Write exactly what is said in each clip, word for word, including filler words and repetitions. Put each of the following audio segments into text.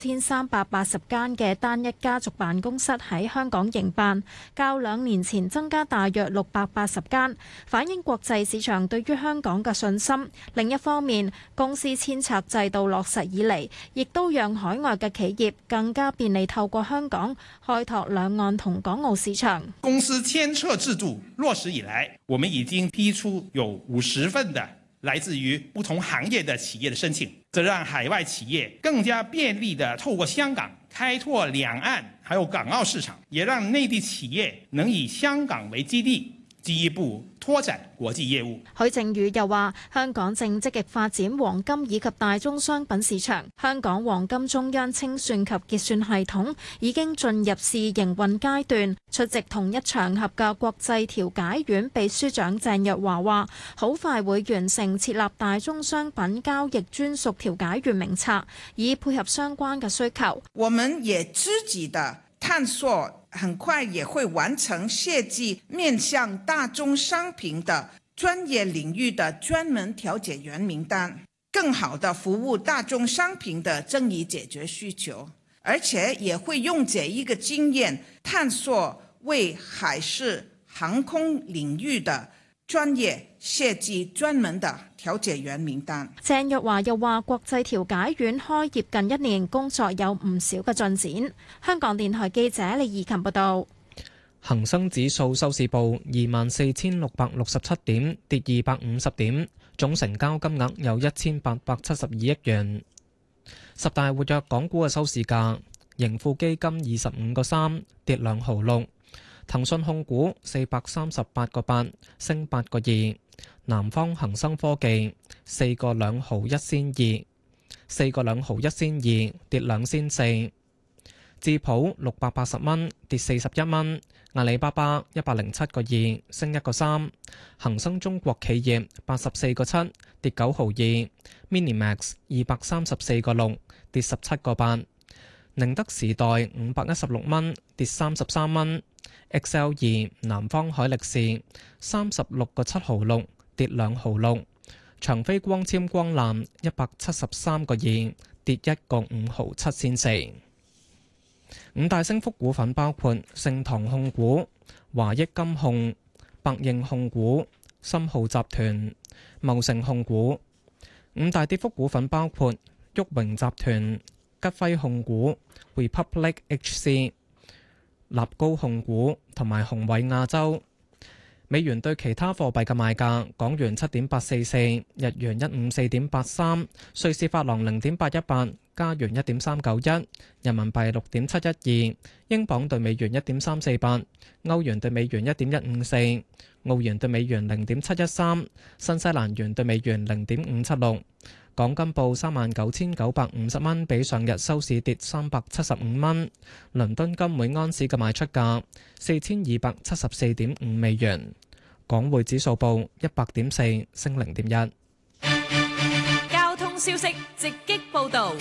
千三百八十間嘅單一家族辦公室喺香港營辦，較兩年前增加大約六百八十間，反映國際市場對於香港嘅信心。另一方面，公司遷冊制度落實以嚟，亦都讓海外嘅企業更加便利透過香港開拓兩岸同港澳市場。 公司遷冊制度落實以來，我們已經批出有五十份的來自於不同行業的企業的申請，這讓海外企業更加便利地透過香港開拓兩岸還有港澳市場，也讓內地企業能以香港為基地，進一步拓展國際業務。 許正宇又話：香港正積極發展黃金以及大宗商品市場。香港黃金中央清算及結算系統已經進入試營運階段。出席同一場合嘅國際調解院秘書長鄭若驊話：好快會完成設立大宗商品交易專屬調解員名冊，以配合相關嘅需求。 我們也積極的探索。很快也會完成設計面向大宗商品的專業領域的專門調解員名單，更好地服務大宗商品的爭議解決需求，而且也會用這一個經驗探索為海事航空領域的專業設計專門的調解員名單。 鄭若驊又話：國際調解院開業近一年，工作有唔少嘅進展。香港電台記者李怡琴報道。 恒生指數收市報二萬四千六百六十七點，跌二百五十點，總成交金額有一千八百七十二億元。十大活躍港股嘅收市價：盈富基金二十五個三，跌兩毫六。騰訊控股四百三十八個八，升八個二。南方恒生科技四個兩毫一仙二，四個兩毫一仙二，跌兩仙四。智普六百八十蚊，跌四十一蚊。阿里巴巴一百零七個二，升一個三。恒生中國企業八十四個七，跌九毫二。Minimax 二百三十四個六，跌十七個八。寧德時代五百一十六蚊，跌三十三蚊。X L 二南方海力士三十六個七毫六，跌兩毫六。長飛光纖光纜一百七十三個二，跌一個五毫七仙四。五大升幅股份包括盛唐控股、華益金控、百應控股、深浩集團、茂盛控股。五大跌幅股份包括旭榮集團、吉輝控股、Republic H C、立高控股同埋宏偉亞洲。美元對其他貨幣嘅賣價：港元七點八四四，日元一五四點八三，瑞士法郎零點八一八，加元一點三九一，人民幣六點七一二，英鎊對美元一點三四八，歐元對美元一點一五四，澳元對美元零點七一三，新西蘭元對美元零點五七六。港金報三萬九千九百五十蚊，比上日收市跌三百七十五蚊。倫敦金每安士嘅賣出價四千二百七十四點五美元。港匯指數報一百點四，升零點一。 交通消息直擊報道。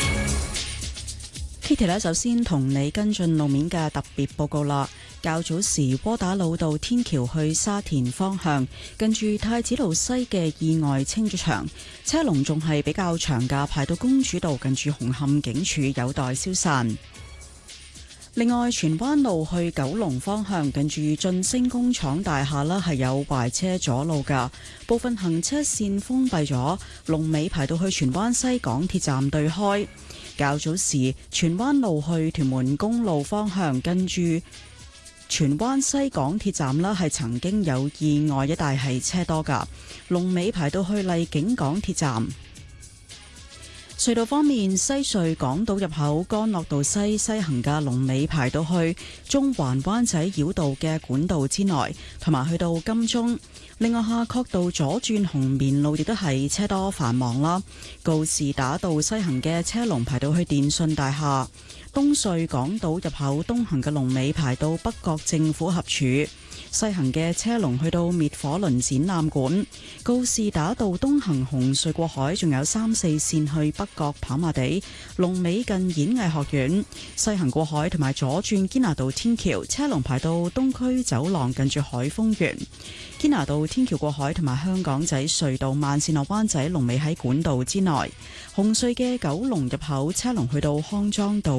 Kitty 咧，首先同你跟進路面嘅特別報告啦。較早時窩打老道天橋去沙田方向，近住太子路西嘅意外清咗場，車龍仲係比較長㗎，排到公主道近住紅磡警署有待消散。另外，荃灣路去九龍方向，近住晉升工廠大廈啦，係有壞車阻路㗎，部分行車線封閉咗，龍尾排到去荃灣西港鐵站對開。較早時，荃灣路去屯門公路方向，近住荃灣西港鐵站啦，係曾經有意外，一帶係車多㗎，龍尾排到去麗景港鐵站。隧道方面，西隧港島入口干諾道西西行嘅龍尾排到去中環灣仔繞道嘅管道之內，同埋去到金鐘。另外，夏慤道左轉紅棉路亦都係車多繁忙啦。告士打道西行嘅車龍排到去電訊大廈。東隧港島入口東行嘅龍尾排到北角政府合署。 西行嘅車龍去到滅火輪展覽館，告士打道東行紅隧過海，仲有三四線去北角跑馬地，龍尾近演藝學院。西行過海同埋左轉堅拿道天橋，車龍排到東區走廊近住海峰園。堅拿道天橋過海同埋香港仔隧道慢線落灣仔，龍尾喺管道之內。紅隧嘅九龍入口車龍去到康莊道